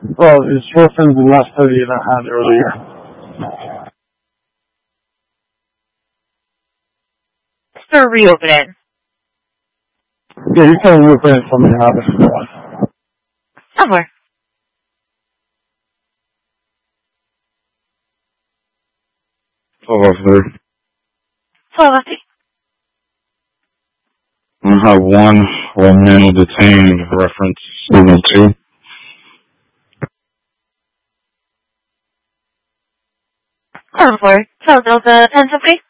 Well, it's worse than the last study that I had earlier. Sir, reopen it. Yeah, you can reopen it for me now if you want. Somewhere. Officer. 12:50. I have one male detained, reference 702. Tell Delta 1050.